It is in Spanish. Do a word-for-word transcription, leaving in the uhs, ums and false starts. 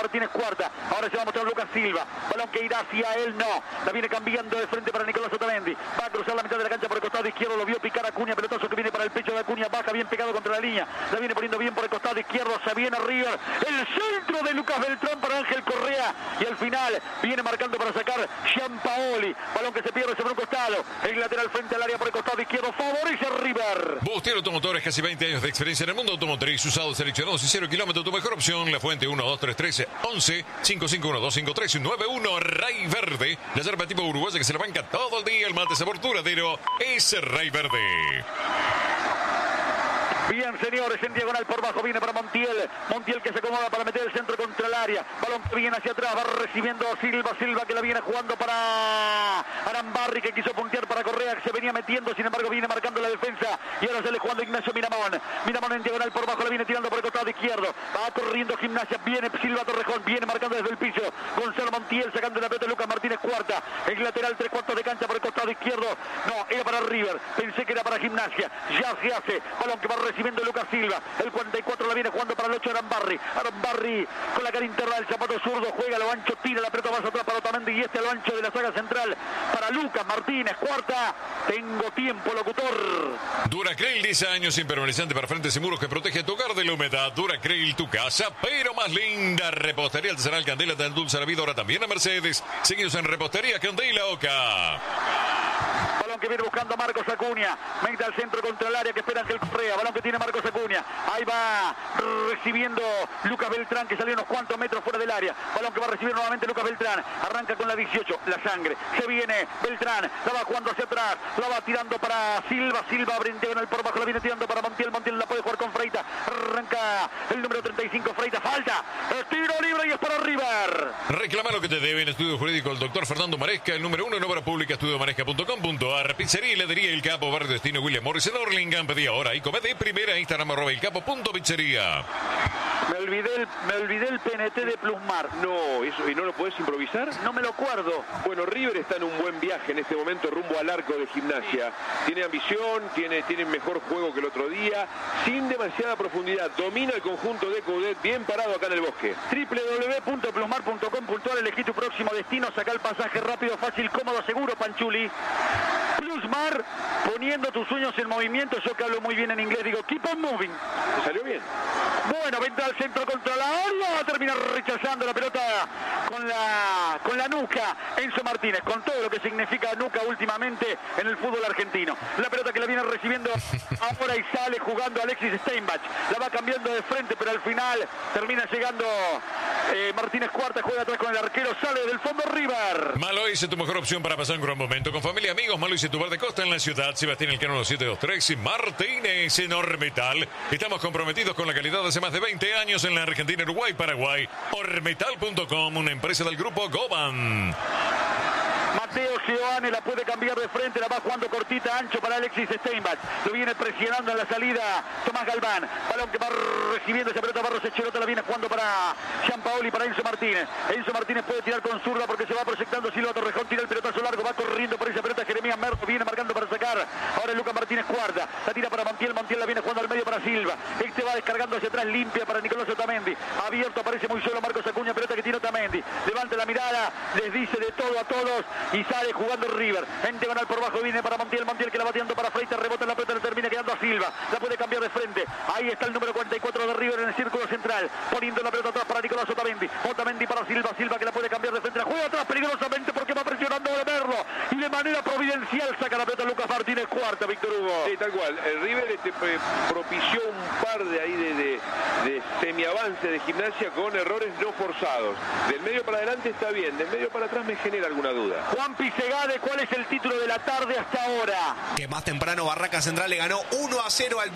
Martínez cuarta. Ahora se va a mostrar Lucas Silva. Balón que irá hacia él, no. La viene cambiando de frente para Nicolás Otamendi. Va a cruzar la mitad de la cancha por el costado izquierdo. Lo vio picar Acuña. Pelotazo que viene para el pecho de Acuña. Baja bien pegado contra la línea. La viene poniendo bien por el costado izquierdo. Se viene River. El centro de Lucas Beltrán para Ángel Correa. Y al final viene marcando para sacar Gianpaoli. Balón que se pierde sobre un costado. El lateral frente al área por el costado izquierdo. Favorece a River. Bustier Automotores, casi veinte años de experiencia en el mundo automotriz. Usados, seleccionados y cero kilómetros. Tu mejor opción. La Fuente uno dos tres tres once cinco cinco uno dos cinco tres nueve uno. Ray Verde. La yerba tipo uruguaya que se la banca todo el día. El mate sabor duradero es Ray Verde. Bien, señores, en diagonal por bajo viene para Montiel. Montiel que se acomoda para meter el centro contra el área. Balón que viene hacia atrás, va recibiendo Silva. Silva que la viene jugando para Arambarri, que quiso puntear para Correa, que se venía metiendo, sin embargo viene marcando la defensa. Y ahora sale jugando Ignacio Miramón. Miramón en diagonal por bajo, la viene tirando por el costado izquierdo. Va corriendo Gimnasia, viene Silva Torrejón, viene marcando desde el piso. Gonzalo Montiel sacando la pelota, Lucas Martínez cuarta. El lateral tres cuartos de cancha por el costado izquierdo. No, era para River. Pensé que era para Gimnasia. Ya se hace. Balón que va recibiendo Lucas Silva, el cuarenta y cuatro la viene jugando para el ocho Arambarri. Arambarri con la cara interna del zapato zurdo, juega a lo ancho, tira la pelota más atrás para Otamendi y este a lo ancho de la saga central para Lucas Martínez, cuarta. Tengo tiempo, locutor. Duracrail, diez años impermeabilizante para frentes y muros que protege tu hogar de la humedad. Duracrail, tu casa, pero más linda. Repostería Artesanal Candela, tan dulce la vida, ahora también a Mercedes. Seguidos en Repostería Candela Oca. Balón que viene buscando a Marcos Acuña. Mete al centro contra el área que espera Ángel Correa. Balón que tiene Marcos Acuña. Ahí va recibiendo Lucas Beltrán, que salió unos cuantos metros fuera del área. Balón que va a recibir nuevamente Lucas Beltrán. Arranca con la dieciocho. La sangre. Se viene Beltrán. La va jugando hacia atrás. La va tirando para Silva. Silva abre en diagonal por bajo. La viene tirando para Montiel. Montiel la puede jugar con Freita. Arranca el número treinta y cinco. Freita. Falta. Tiro libre y es para River. Reclama lo que te debe en Estudio Jurídico el doctor Fernando Maresca. El número uno en obra pública, estudio maresca punto com punto a r. Pizzería y heladería El Capo, Barrio Destino William Morris en Orlingham. Pedí ahora y come de primera. Instagram arroba el capo punto pizzería. Me olvidé, el, me olvidé el P N T de Plusmar. No, eso, ¿y no lo podés improvisar? No me lo acuerdo. Bueno, River está en un buen viaje en este momento rumbo al arco de Gimnasia. Tiene ambición, tiene, tiene mejor juego que el otro día, sin demasiada profundidad. Domina el conjunto de Coudet, bien parado acá en el bosque. doble u doble u doble u punto plusmar punto com punto a r. Elegí tu próximo destino, saca el pasaje rápido, fácil, cómodo, seguro, Panchuli. Plusmar, poniendo tus sueños en movimiento. Yo que hablo muy bien en inglés, digo keep on moving. ¿Te salió bien? Bueno, venta al centro contra la área, va a terminar rechazando la pelota con la, con la nuca Enzo Martínez, con todo lo que significa nuca últimamente en el fútbol argentino. La pelota que la viene recibiendo ahora y sale jugando Alexis Steinbach. La va cambiando de frente, pero al final termina llegando eh, Martínez cuarta, juega atrás con el arquero, sale del fondo River. Maloise, tu mejor opción para pasar un gran momento con familia, amigos. Maloise, tu bar de costa en la ciudad. Sebastián Elcano siete dos tres y Martínez en Ormetal. Estamos comprometidos con la calidad hace más de veinte años en la Argentina, Uruguay, Paraguay. Ormetal punto com, una empresa del grupo Goban. Mateo Giovanni la puede cambiar de frente, la va jugando cortita, ancho para Alexis Steinbach. Lo viene presionando en la salida Tomás Galván. Balón que va recibiendo esa pelota, Barros Echelota la viene jugando para Gianpaoli, para Enzo Martínez. Enzo Martínez puede tirar con zurda porque se va proyectando. Silva Torrejón tira el pelotazo largo, va corriendo por esa pelota. Jeremías Merlo viene marcando para sacar. Ahora Lucas Martínez cuarta, la tira para Montiel. Montiel la viene jugando al medio para Silva. Este va descargando hacia atrás, limpia para Nicolás Otamendi. Abierto, aparece muy solo Marcos Acuña, pelota que tiene Otamendi. Levanta la mirada, les dice de todo a todos y sale jugando River. En diagonal por bajo viene para Montiel. Montiel que la va tirando para Freita, rebota en la pelota, le termina quedando a Silva. La puede cambiar de frente. Ahí está el número cuarenta y cuatro de River en el círculo central, poniendo la pelota atrás para Nicolás Otamendi. Otamendi para Silva. Silva que la puede cambiar de frente. La juega atrás peligrosamente porque va presionando a Merlo. Y de manera providencial saca la pelota Lucas Martínez cuarta, Víctor Hugo. Sí, tal cual. El River este, propició un par de ahí de, de, de semiavance de Gimnasia con errores no forzados. Del medio para adelante está bien, del medio para atrás me genera alguna duda. Juan Pisegade, ¿cuál es el título de la tarde hasta ahora? Que más temprano Barraca Central le ganó uno a cero al